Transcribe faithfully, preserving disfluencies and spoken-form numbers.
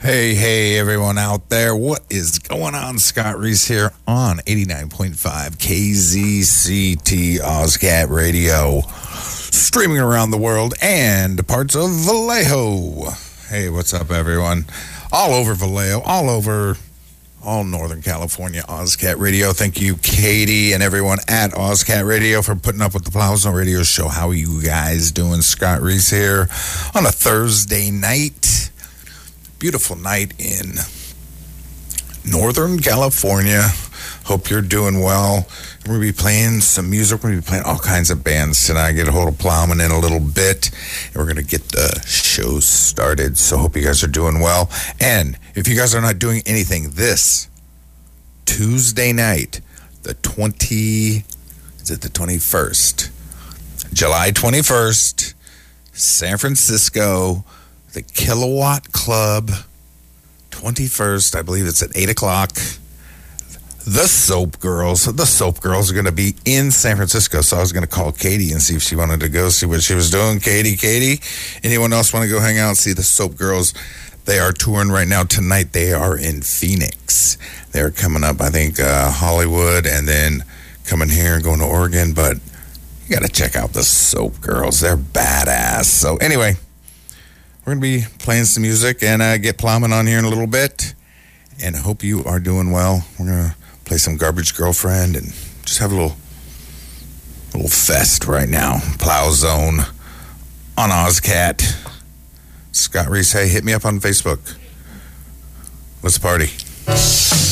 Hey, hey, everyone out there. What is going on? Scott Reese here on eighty-nine point five K Z C T Ozcat Radio, streaming around the world and parts of Vallejo. Hey, what's up, everyone? All over Vallejo, all over all Northern California, Ozcat Radio. Thank you, Katie, and everyone at Ozcat Radio for putting up with the Plowzone Radio Show. How are you guys doing? Scott Reese here on a Thursday night. Beautiful night in Northern California. Hope you're doing well. We're going to be playing some music. We're going to be playing all kinds of bands tonight. Get a hold of Plowman in a little bit, and we're going to get the show started. So hope you guys are doing well. And if you guys are not doing anything, this Tuesday night, the twenty, is it the twenty-first? July twenty-first, San Francisco, the Kilowatt Club, twenty-first, I believe it's at eight o'clock. The Soap Girls. The Soap Girls are going to be in San Francisco, so I was going to call Katie and see if she wanted to go see what she was doing. Katie, Katie, anyone else want to go hang out and see the Soap Girls? They are touring right now. Tonight they are in Phoenix. They're coming up, I think, uh, Hollywood, and then coming here and going to Oregon, but you got to check out the Soap Girls. They're badass. So anyway, we're going to be playing some music and uh, get Plowman on here in a little bit. And I hope you are doing well. We're going to play some Garbage Girlfriend and just have a little little fest right now. Plowzone on Ozcat. Scott Reese, hey, hit me up on Facebook. Let's party.